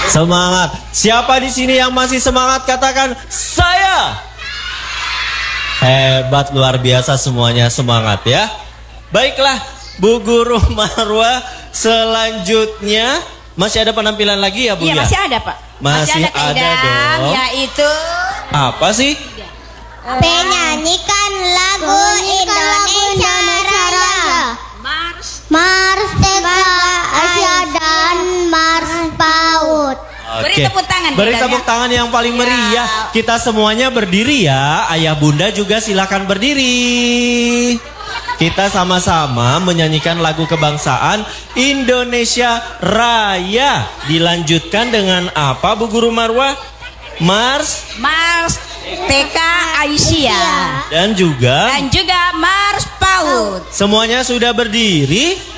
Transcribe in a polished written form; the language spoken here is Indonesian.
Semangat. Siapa di sini yang masih semangat? Katakan saya. Hebat, luar biasa semuanya semangat ya. Baiklah, Bu Guru Marwah, selanjutnya masih ada penampilan lagi ya Bu? Iya, ya? masih ada Pak. Masih ada dong. Yaitu apa sih? Penyanyikan lagu Indonesia Raya. Mars TK Asia dan Mars PAUD. Beri tepuk tangan. Beri tepuk tangan yang paling meriah. Kita semuanya berdiri ya. Ayah bunda juga silakan berdiri. Kita sama-sama menyanyikan lagu kebangsaan Indonesia Raya. Dilanjutkan dengan apa Bu Guru Marwah? Mars TK Aisyah dan juga Mars PAUD. Semuanya sudah berdiri?